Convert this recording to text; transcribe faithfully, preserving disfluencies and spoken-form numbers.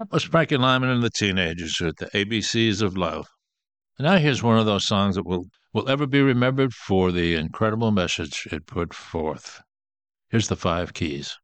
That was Frankie Lyman and the Teenagers with the A B Cs of Love. And now here's one of those songs that will, will ever be remembered for the incredible message it put forth. Here's the Five Keys.